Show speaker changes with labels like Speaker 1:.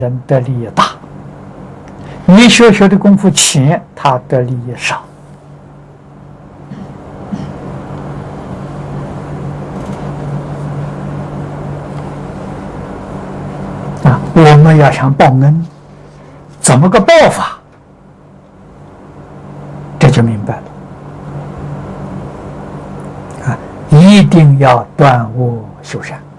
Speaker 1: 人得利益大，你学的功夫浅，他得利益少。我们要想报恩，怎么个报法？这就明白了。一定要断恶修善。